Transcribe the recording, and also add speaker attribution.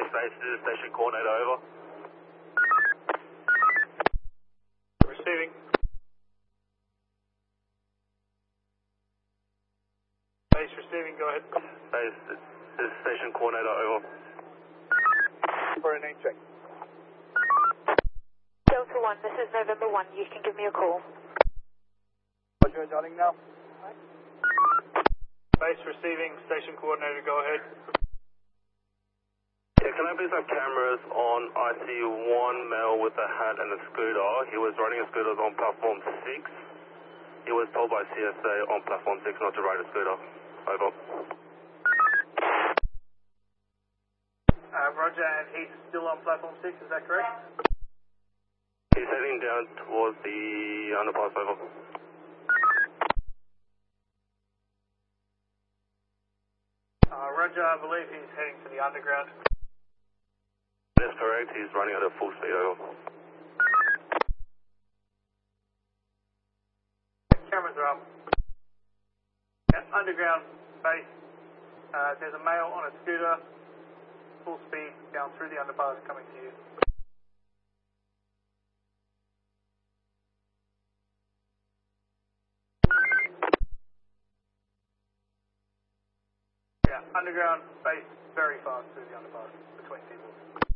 Speaker 1: Base, this is station coordinator, over.
Speaker 2: Receiving. Base receiving, go ahead.
Speaker 1: Base, this is station coordinator, over.
Speaker 2: For a name check.
Speaker 3: Delta 1, this is November 1. You can give me a call.
Speaker 2: Roger, darling, now. Base receiving, station coordinator, go ahead.
Speaker 1: Yeah, can I please have cameras on IC1 male with a hat and a scooter? He was riding a scooter on platform 6. He was told by CSA on platform 6 not to ride a scooter. Over.
Speaker 2: Roger, and he's still on platform 6, is that correct?
Speaker 1: He's heading down towards the underpass, over.
Speaker 2: Roger, I believe he's heading to the underground.
Speaker 1: That's correct, he's running at a full speed, over.
Speaker 2: Cameras are up. Yeah, underground base. There's a male on a scooter, full speed down through the underpass coming to you. Yeah, underground base very fast through the underpass between people.